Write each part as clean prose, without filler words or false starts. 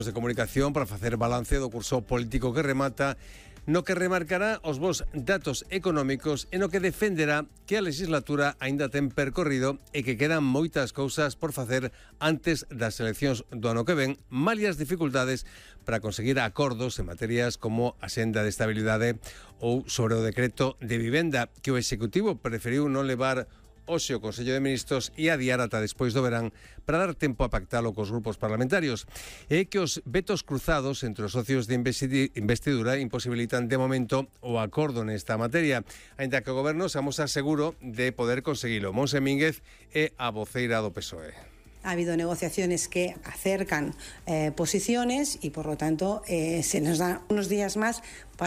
de comunicación para facer balance do curso político que remata, no que remarcará os bons datos económicos e no que defenderá que a legislatura aínda ten percorrido e que quedan moitas cousas por facer antes das eleccións do ano que ven, malias dificultades para conseguir acordos en materias como a senda de estabilidade ou sobre o decreto de vivenda, que o Executivo preferiu non levar hoxe o Consello de Ministros e adiar ata despois do verán para dar tempo a pactalo cos grupos parlamentarios. E que os vetos cruzados entre os socios de investidura imposibilitan de momento o acordo nesta materia, aínda que o Goberno se amosa seguro de poder conseguilo. Monse Mínguez é a voceira do PSOE. Ha habido negociaciones que acercan posiciones y, por lo tanto, se nos da unos días más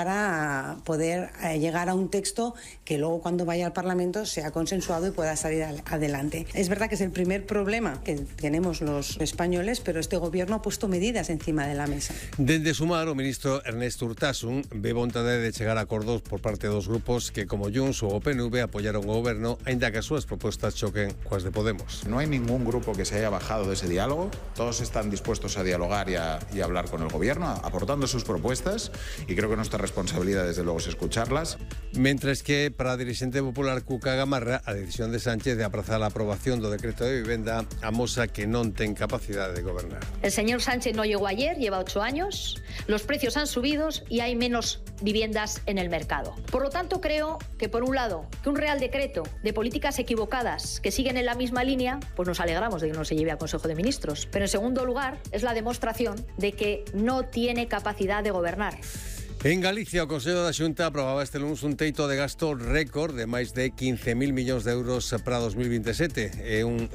para poder llegar a un texto que luego, cuando vaya al Parlamento, sea consensuado y pueda salir adelante. Es verdad que es el primer problema que tenemos los españoles, pero este Gobierno ha puesto medidas encima de la mesa. Dende Sumar, o ministro Ernesto Urtasun ve vontade de chegar a acordos por parte dos grupos que, como Junts ou o PNV, apoyaron o Goberno, aínda que as súas propostas choquen coas de Podemos. No hay ningún grupo que se haya bajado de ese diálogo. Todos están dispuestos a dialogar y a hablar con el Gobierno, aportando sus propuestas, y creo que nuestra responsabilidad, desde luego, es escucharlas. Mentres que, para a dirixente popular Cuca Gamarra, a decisión de Sánchez de aprazar a aprobación do decreto de vivenda amosa que non ten capacidade de gobernar. El señor Sánchez no llegó ayer, lleva 8 años, los precios han subido y hay menos viviendas en el mercado. Por lo tanto, creo que, por un lado, que un real decreto de políticas equivocadas que siguen en la misma línea, pues nos alegramos de que no se lleve al Consejo de Ministros. Pero, en segundo lugar, es la demostración de que no tiene capacidad de gobernar. En Galicia, o Consello da Xunta aprobaba este lunes un teito de gasto récord de máis de 15.000 millóns de euros para 2027, e un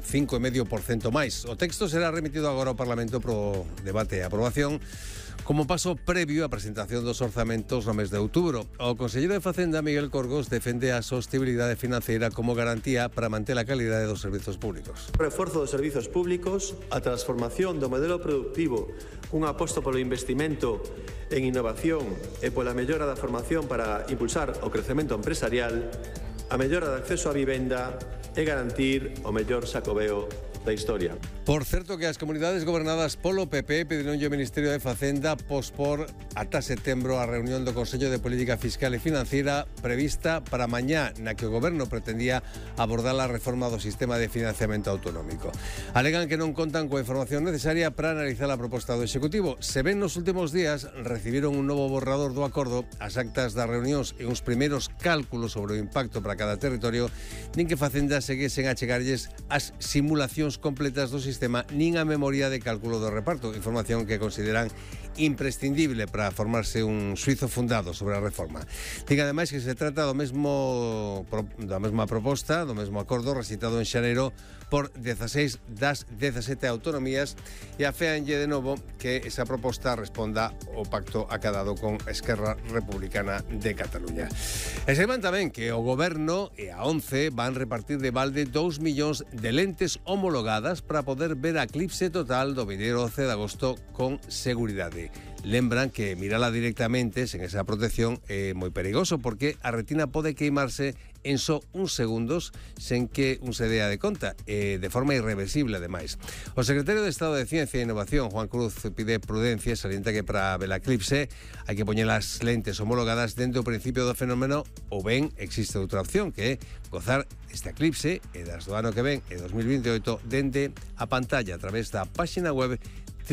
5,5% máis. O texto será remitido agora ao Parlamento pro debate e aprobación, como paso previo á presentación dos orzamentos no mes de outubro. O conselleiro de Facenda, Miguel Corgos, defende a sostenibilidade financeira como garantía para manter a calidade dos servizos públicos. O reforzo dos servizos públicos, a transformación do modelo productivo, un aposto polo investimento en innovación e pola mellora da formación para impulsar o crecemento empresarial, a mellora do acceso á vivenda e garantir o mellor Xacobeo da historia. Por certo, que as comunidades gobernadas polo PP pedironlle ao Ministerio de Facenda pospor ata setembro a reunión do Consello de Política Fiscal e Financiera prevista para mañá, na que o Goberno pretendía abordar a reforma do sistema de financiamento autonómico. Alegan que non contan coa información necesaria para analizar a proposta do Executivo. Se ven nos últimos días, recibiron un novo borrador do acordo, as actas das reunións e uns primeiros cálculos sobre o impacto para cada territorio, nin que Facenda seguesen a chegarlles as simulacións completas do sistema nin a memoria de cálculo do reparto, información que consideran imprescindible para formarse un xuizo fundado sobre a reforma. Diga ademais que se trata da mesma proposta, do mesmo acordo recitado en xaneiro por 16 das 17 autonomías, e aféanlle de novo que esa proposta responda ao pacto acadado con Esquerra Republicana de Cataluña. E saiban tamén que o Goberno e a ONCE van repartir de balde 2 millóns de lentes homologadas para poder ver a eclipse total do vindeiro 12 de agosto con seguridade. Lembran que mirala directamente sen esa protección é moi perigoso, porque a retina pode queimarse en só uns segundos sen que un se dea de conta, de forma irreversible ademais. O secretario de Estado de Ciencia e Innovación, Juan Cruz, pide prudencia e salienta que para ver a eclipse hai que poñer as lentes homologadas dentro do principio do fenómeno, ou ben existe outra opción, que é gozar este eclipse e das do ano que ven, e 2028, dende a pantalla a través da página web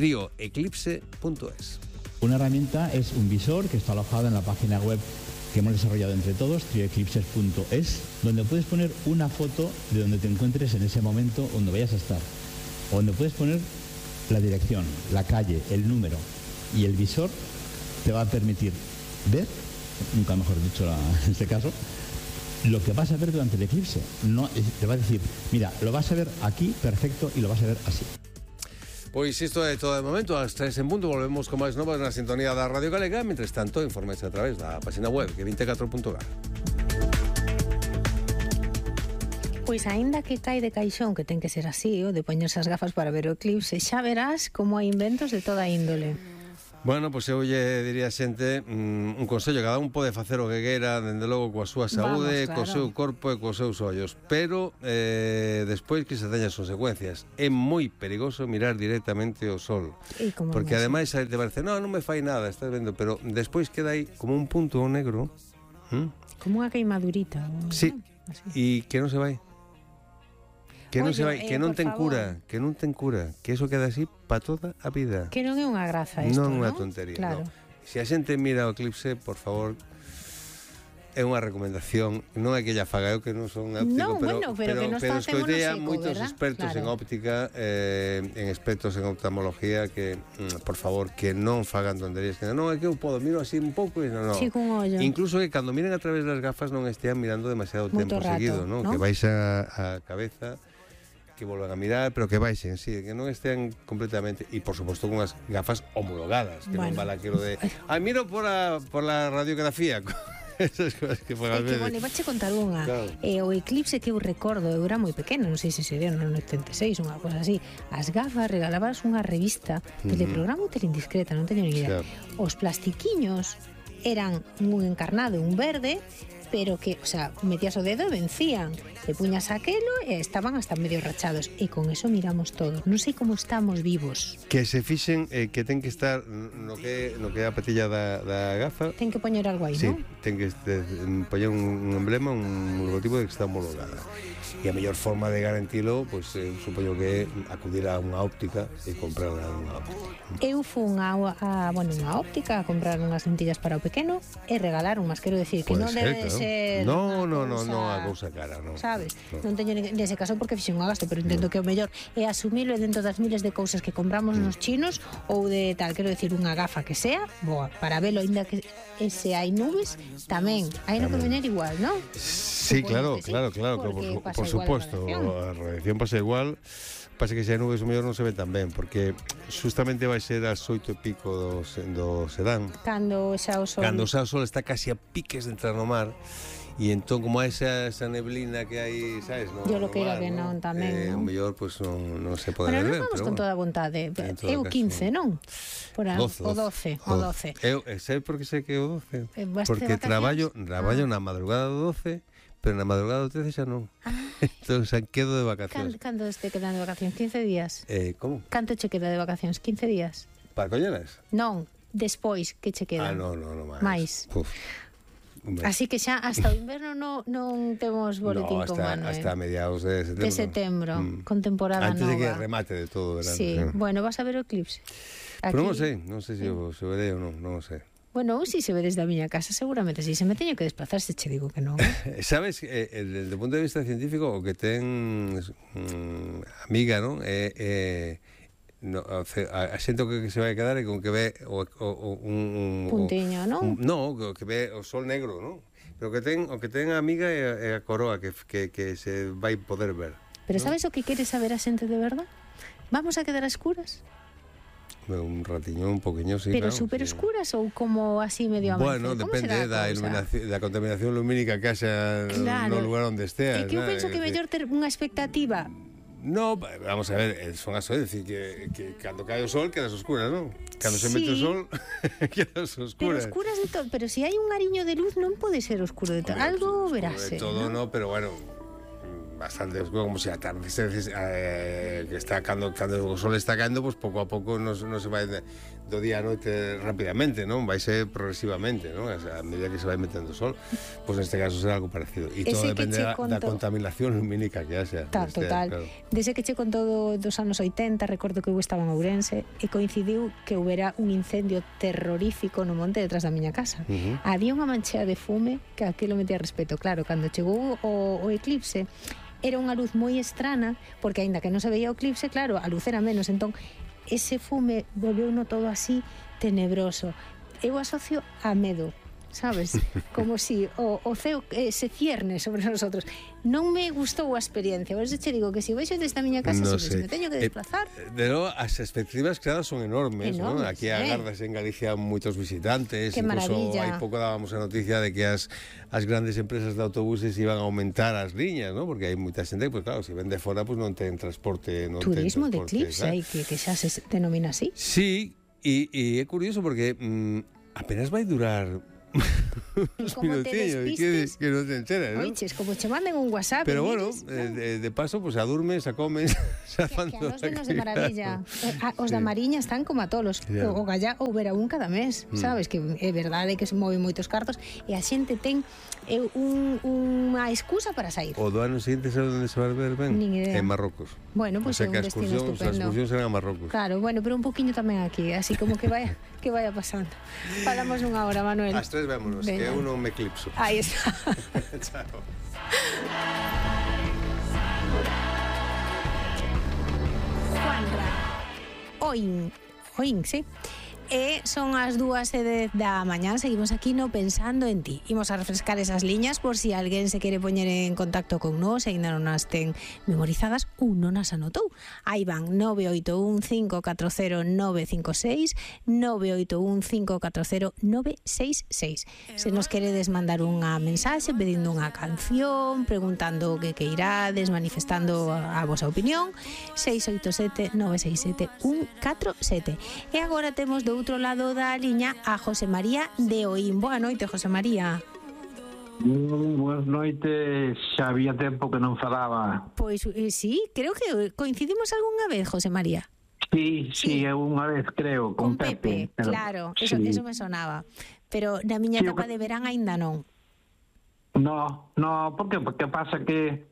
trioeclipse.es. Una herramienta es un visor que está alojado en la página web que hemos desarrollado entre todos, trioeclipses.es, donde puedes poner una foto de donde te encuentres en ese momento, donde vayas a estar, o donde puedes poner la dirección, la calle, el número, y el visor te va a permitir ver, nunca mejor dicho en este caso, lo que vas a ver durante el eclipse. No, te va a decir, mira, lo vas a ver aquí, perfecto, y lo vas a ver así. Pois isto é todo de momento. As 3 en punto volvemos con máis novas na sintonía da Radio Galega. Mentres tanto, informes a través da página web que 24.gal. Pois aínda que cae de caixón, que ten que ser así, o de poñerse as gafas para ver o eclipse, xa verás como hai inventos de toda índole. Bueno, pois eu lle diría a xente un consello, cada un pode facer o que queira, dende logo coa súa saúde, co seu corpo e cos seus ollos, pero despois que se teña as consecuencias. É moi perigoso mirar directamente o sol, porque ademais te parece, non me fai nada, estás vendo, pero despois queda aí como un punto negro, como unha queimadurita. Sí, e que non se vai. Que non se vai, que non ten cura, que non ten cura, que eso queda así para toda a vida. Que non é unha graza isto, non? Non é unha tontería, claro. non. Se a xente mira o eclipse, por favor, é unha recomendación, non é que lla faga eu que non son óptico, pero escoitei a moitos expertos en óptica, en expertos en oftalmología que, por favor, que non fagan tonterías, que non é que eu podo, miro así un pouco e non. Sí, cun ollo. Incluso que cando miren a través das gafas non estean mirando demasiado tempo seguido, non? Que baixa a cabeza, que volvan a mirar, pero que baixen, sí, que non estean completamente, e por suposto con as gafas homologadas, que non vale aquilo de miro por la radiografía. Esas cosas que por veces. Bueno, ibache contar unha. Claro. O eclipse que eu recordo, eu era moi pequena, non sei se sería no 86, unha cosa así. As gafas regalabas unha revista de programa Teleindiscreta, non teño ni idea. Claro. Os plastiquiños eran un encarnado, un verde, pero que, o sea, metías o dedo e vencían. Te puñas aquelo e estaban hasta medio rachados. E con eso miramos todos. Non sei como estamos vivos. Que se fixen que ten que estar no que é a patilla da gafa. Ten que poñer algo aí, sí, non? Sí, ten que poñer un emblema, un logotipo de que está homologada. E a mellor forma de garantilo, pois supoño que é acudir a unha óptica e comprar unha óptica. Eu fun a unha óptica a comprar unhas lentillas para o pequeno e regalar unhas, quero decir, que non debe ser a cousa cara, non. Sabes? Non teño nese caso porque fixen un gasto, pero entendo que o mellor é asumilo dentro das miles de cousas que compramos nos chinos ou de tal, quero decir, unha gafa que sea boa, para velo, ainda que se hai nubes, tamén hai no que veñer igual, non? Sí, claro, por suposto, a radiación pasa igual. Pasa que se hai nubes o mellor non se ve tan ben, porque justamente vai ser as 8:30 do serán. Cando xa o sol está casi a piques de entrar no mar. E entón, como hai esa neblina que hai, sabes? Yo lo que era que non tamén, non? O mellor, pois, non se pode ver. Pero non vamos con toda a vontade. É o 15, non? O 12. Sei por que sei que é o 12? Porque traballo na madrugada do 12, pero na madrugada do 13 xa non. Entón, xa quedo de vacacións. Cando te quedan de vacacións? 15 días? Como? Canto che queda de vacacións? 15 días? Para colleras? Non, despois que che queda? Non, máis. Así que xa hasta o inverno non temos boletín con mano. Hasta mediados de setembro. De setembro, con temporada antes nova. Antes de que remate de todo o verano. Sí, bueno, vas a ver o eclipse. Pero non sei se o verei ou non sei. Bueno, si se ve desde a miña casa, seguramente si. Se me teño que desplazar, se che digo que non. Sabes, desde o punto de vista científico, o que ten amiga, non? A xente que se vai quedar é con que ve un puntiño, non? Que ve o sol negro, non? Pero o que ten a amiga é a coroa que se vai poder ver. Pero sabes o que quere saber a xente de verdad? Vamos a quedar a escuras? Un ratiño, un poquinho, sí. Pero super oscuras ou como así medio amancer? Bueno, depende da contaminación lumínica que haxa no lugar onde esteas. É que eu penso que mellor ter unha expectativa. No, vamos a ver, son as decir que cando cae o sol quedas oscura, non? Cando se mete o sol quedas oscura. Pero oscuras de todo, pero se hai un ariño de luz non pode ser oscuro de todo. Algo verase. De todo non, pero bueno, bastante oscuro, como se atardecer que está cando o sol está caendo, pues pouco a pouco non se vai do día a noite rapidamente, non? Vai ser progresivamente, non? A medida que se vai metendo o sol, pues neste caso será algo parecido. E todo depende da contaminación lumínica que haxa. Total. Claro. Desde que che contou dos anos 80, recordo que eu estaba en Ourense e coincidiu que houbera un incendio terrorífico no monte detrás da miña casa. Había unha manchea de fume que aquilo metía respeto. Claro, cando chegou o eclipse, era unha luz moi estrana, porque aínda que non se veía o eclipse, claro, a luz era menos, entón ese fume volveu-no todo así tenebroso. Eu asocio a medo, sabes? Como si o ceo se cierne sobre nosotros. Non me gustou a experiencia, por eso che digo que se vexo desde a miña casa, se me teño que desplazar. De novo, as expectativas creadas son enormes, ¿no? Aquí agardas en Galicia moitos visitantes. Que maravilla. Hai pouco dábamos a noticia de que as grandes empresas de autobuses iban a aumentar as liñas, ¿no? Porque hai moita xente, pues claro, se ven de fora, pues non ten transporte, turismo de eclipse, que xa se denomina así. Sí. E é curioso porque apenas vai durar uns minutinhos que non se enteran, non? Oiches, como che manden un WhatsApp. Pero bueno, de paso, pues adurmes, a comes, xa fan que a nos de maravilla. Os da Mariña están como a tolos. O galla ou verá un cada mes, sabes? Que é verdade que se moven moitos cartos e a xente ten unha excusa para sair. O do ano seguinte sabe onde se vai ver ben? Nin idea. En Marrocos. Bueno, pues é un destino estupendo. As excursións serán a Marrocos. Claro, bueno, pero un poquinho tamén aquí, así como que vaya pasando. Falamos unha hora, Manuel. As tres vémonos, que eu non me eclipso. Aí está. Chao. Juanra. Oín, sí. E son as 2:10 da mañá. Seguimos aquí no Pensando en Ti. Imos a refrescar esas liñas por si alguén se quere poñer en contacto con nós e ainda non as ten memorizadas ou non as anotou. Aí van 981-540-956, 981-540-966. Se nos queredes mandar unha mensaxe pedindo unha canción, preguntando o que queirades, manifestando a vosa opinión, 687-967-147. E agora temos do outro lado da liña a José María de Oín. Boa noite, José María. Boas noites, xa había tempo que non falaba. Pois sí, creo que coincidimos algunha vez, José María. Sí, unha vez creo, con Pepe. Pero, claro, eso me sonaba. Pero na miña etapa de verán aínda non. No, porque pasa que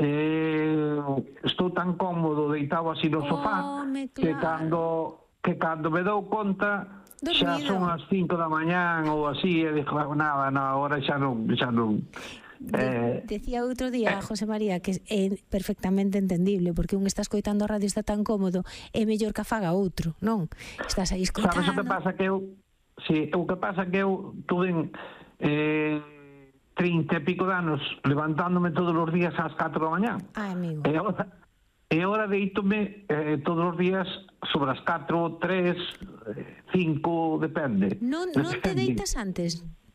estou tan cómodo deitado así no sofá que cando me dou conta xa son as 5 da mañán ou así, e dixo, nada, agora xa non. Decía outro día, José María, que é perfectamente entendible, porque un está escoitando a radio, está tan cómodo, é mellor que faga outro, non? Estás aí escoitando. Sabes o que pasa que eu tuve 30 e pico de anos levantándome todos os días ás 4 da mañán. Amigo. E agora deítome todos os días sobre as 4, 3, 5, depende. Non te deitas antes?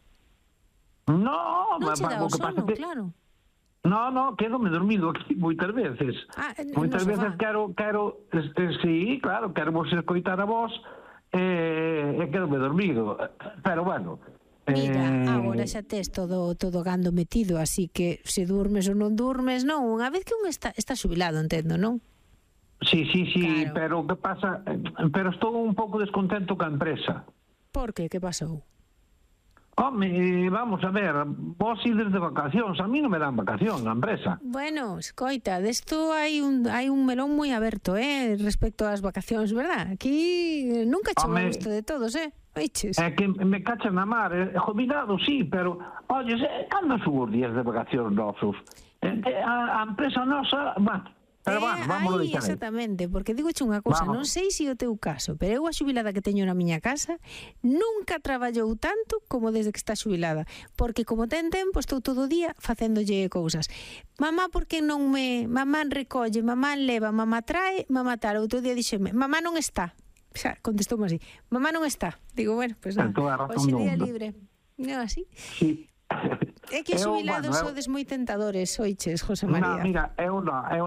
Non che dá o sono, claro. No, quedo-me dormido aquí moitas veces. Moitas veces quero, sí, claro, quero vos escoitar a vos e quedo-me dormido. Pero bueno... Mira, agora xa tes todo gando metido, así que se durmes ou non durmes, non, unha vez que un está xubilado, entendo, non? Sí, claro. Pero que pasa? Pero estou un pouco descontento ca empresa. Por qué? Que pasou? Home, vamos a ver, vos ides de vacacións, a mí non me dan vacacións na empresa. Bueno, escoita, desto hai un melón moi aberto, respecto ás vacacións, verdad? Aquí nunca chegou isto de todos, Oiches. É que me cachan na mar, jubilado, sí, pero, olles, cando son os días de vacacións nosos? A empresa nosa, pero vamos a deixar aí. Exactamente, porque digoche unha cousa, non sei se o teu caso, pero eu a xubilada que teño na miña casa nunca traballou tanto como desde que está xubilada, porque como ten tempo estou todo o día facéndolle cousas. Mamá, por que non mamá recolle, mamá leva, mamá trae, mamá tal. Outro día dixeme, mamá non está. Xa, contestoume así, mamá non está. Digo, bueno, pues nada, hoxe día libre. Non así? Sí. É que os xubilados sodes moi tentadores, oiches, José María. No, mira, eu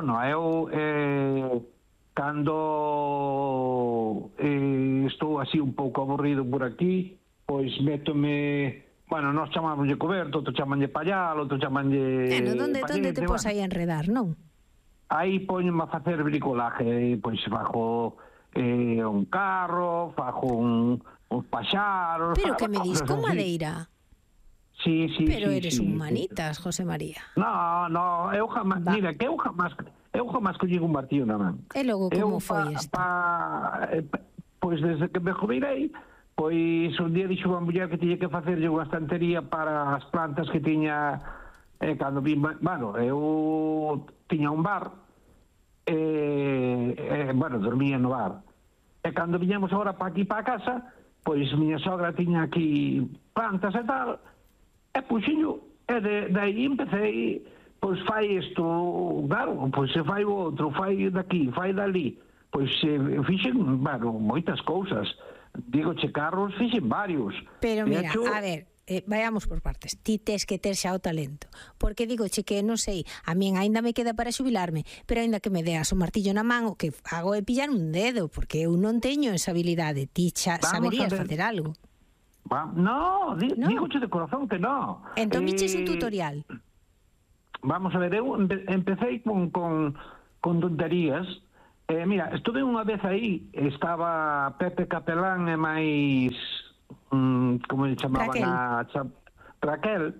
cando estou así un pouco aburrido por aquí, pois métome, bueno, nós chamámoslle coberto, outro chamanlle pallal, outro chamanlle... Donde te pos aí a enredar, non? Aí poñome a facer bricolaje, pois fajo un carro, fajo uns paxaros... Pero que me dis, con madeira? Sí. Pero eres un manitas, José María. No, eu jamás, mira, que eu jamás collín un martillo na man. E logo como foi isto? Pois desde que me jubilei, pois un día dixo unha muller que tiña que facerlle unha estantería para as plantas que tiña, cando vim, bueno, eu tiña un bar, dormía no bar. E cando viñamos agora para aquí, para a casa, pois miña sogra tiña aquí plantas e tal, e puxinho, e de aí empecé, pois fai isto, claro, pois se fai o outro, fai daqui, fai dali, pois fixen, moitas cousas. Digo, carros fixen varios. Pero mira, a ver, vayamos por partes. Ti tes que ter xa o talento. Porque digo che que, non sei, a min aínda me queda para xubilarme, pero aínda que me deas o martillo na man, o que hago é pillar un dedo, porque eu non teño esa habilidade. Ti xa saberías facer algo. No, digoche de corazón que no. Entón viches un tutorial. Vamos a ver, eu empecé con tonterías. Mira, estuve unha vez aí, estaba Pepe Capelán e máis, como se chamaban, Raquel,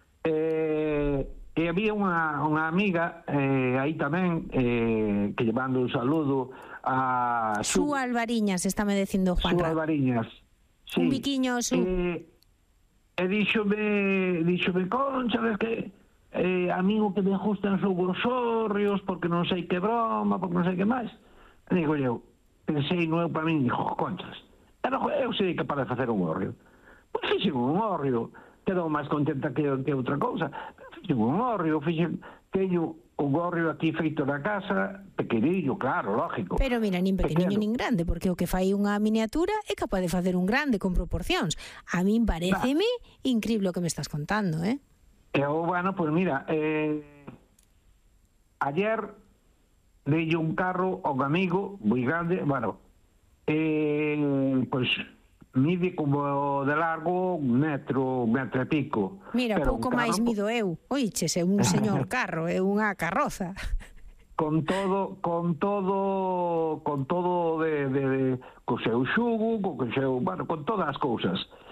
e había unha amiga aí tamén, que llevando un saludo a Su Alvariñas, estáme dicindo Juanra. Su Alvariñas, sí. Un biquiño, Su. E díxome, Concha, ves que amigo que me gustan os gorsorrios porque non sei que broma, porque non sei que máis. E digo eu, pensei no eu para min, digo, Conchas, eu sei capaz de facer un gorrio. Pois fixen un gorrio, quedou máis contenta que outra cousa. Fixen un gorrio, teño o gorrio aquí feito na casa, pequenillo, claro, lógico. Pero mira, nin pequeniño nin grande, porque o que fai unha miniatura é capaz de facer un grande con proporcións. A min pareceme increíble o que me estás contando, Bueno, pues mira, ayer leí un carro a un amigo moi grande, bueno, pues mide como de largo un metro e pico. Mira, pouco máis mido eu. Oiches, é un señor carro, é unha carroza. Con todo co seu xugo, con todas as cousas.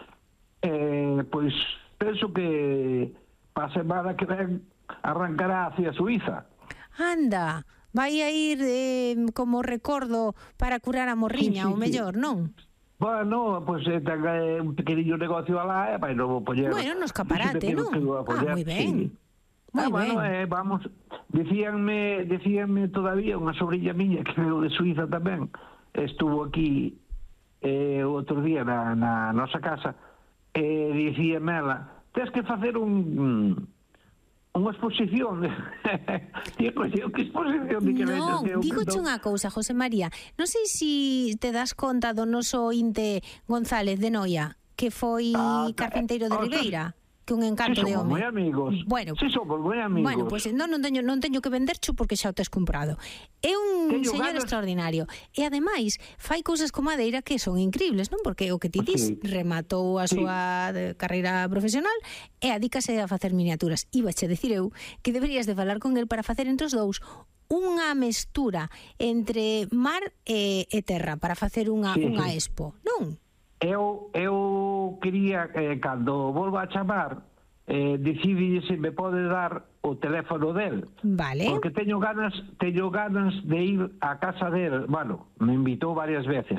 Pois penso que para a semana que ven arrancará hacia Suiza. Anda, vai a ir como recordo para curar a morriña, o mellor, non? Bueno, pues ten un pequeniño negocio alá, vai non poñer... Bueno, no escaparate, non? Moi ben. Moi ben. Vamos, dicíanme todavía unha sobrilla miña que veio de Suiza tamén, estuvo aquí outro día na nosa casa, e dicíame ela, tens que facer unha exposición. Digo, que exposición? Non, digoche unha cousa, José María. Non sei se te das conta do noso Inte González de Noia, que foi carpinteiro de Ribeira, que un encanto de home. Moi amigos. Bueno, somos moi amigos. Bueno, pois non teño que vendercho porque xa o tes comprado. É un señor extraordinario. E ademais, fai cousas con madeira que son increíbles, non? Porque o que ti dis, rematou a súa carreira profesional e adícase a facer miniaturas. Ibache decir eu que deberías de falar con el para facer entre os dous unha mestura entre mar e terra para facer unha expo, non? Eu quería, cando volva a chamar, decide se me pode dar o teléfono del. Vale. Porque teño ganas de ir á casa del. Bueno, me invitou varias veces,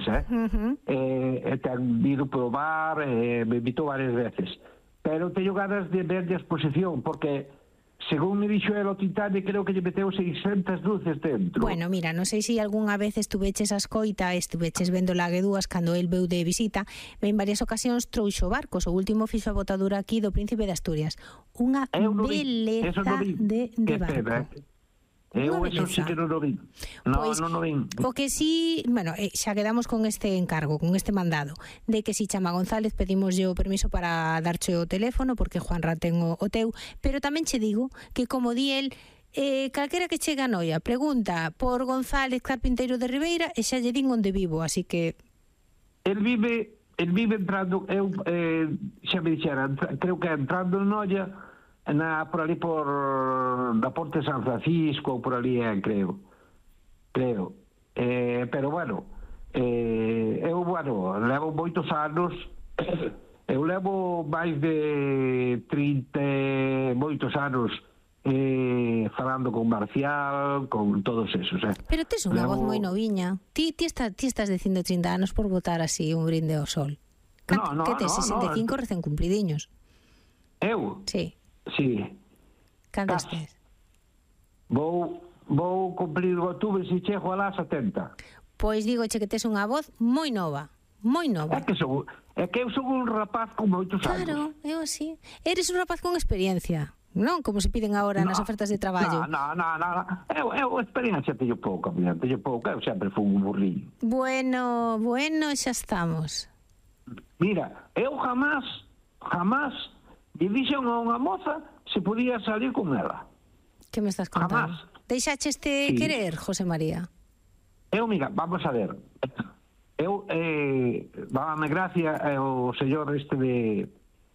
ten ido probar, me invitou varias veces. Pero teño ganas de ver a exposición, porque según me dixo el o Titanic, creo que lle meteu 600 luces dentro. Bueno, mira, non sei se algunha vez estuveches a escoita, estuveches vendo Laguedúas cando el veu de visita, en varias ocasións trouxo barcos, o último fixo a botadura aquí do Príncipe de Asturias. Unha beleza de barco. Eu eso sí que non o vi. Non o vi. O que sí, bueno, xa quedamos con este encargo, con este mandado, de que si chama González pedimos o permiso para darche o teléfono, porque Juanra ten o teu, pero tamén che digo que como di el, calquera que chega a Noia pregunta por González, carpinteiro de Ribeira, e xa lle din onde vivo, así que... El vive entrando, xa me dixera, creo que entrando en Noia, por ali por da Ponte San Francisco, por ali, creo. Pero bueno, eu levo moitos anos, eu levo máis de 30 moitos anos falando con Marcial, con todos esos. Pero tes unha voz moi noviña. Ti estás dicindo 30 anos por botar así un brinde ao sol. Que tes 65 recén cumplidiños. Eu? Sí. Cantos tes? Vou cumplir o outubro se chego alá 70. Pois digoche que tes unha voz moi nova. Moi nova. É que eu son un rapaz con moitos anos. Claro, eu así. Eres un rapaz con experiencia, non? Como se piden agora nas ofertas de traballo. Eu experiencia teño pouca, eu sempre fui un burrillo. Bueno, xa estamos. Mira, eu jamás lle dixen a unha moza se podía salir con ela. Que me estás contando? Jamás. Deixaxeste querer, José María? Mira, vamos a ver. Dábame gracia o señor este de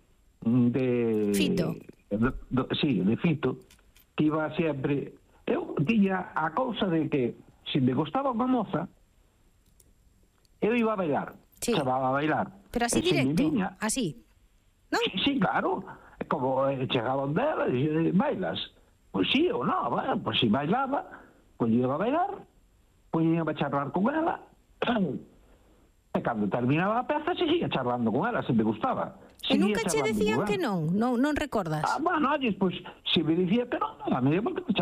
Fito. Sí, de Fito, que iba sempre... Eu tiña a cousa de que se me gustaba unha moza, eu iba a bailar. Sí. Se va a bailar. Pero así directo, así, non? Sí, claro. Como chegaban dela e bailas. Pois sí ou non, bueno, pois si bailaba, pois iba a bailar, pois iba a charlar con ela, e cando terminaba a peza, seguía charlando con ela, se me gustaba. E nunca che decían que non? Non recordas? Bueno, pois, se me dicía que non, nada, me dicía, porque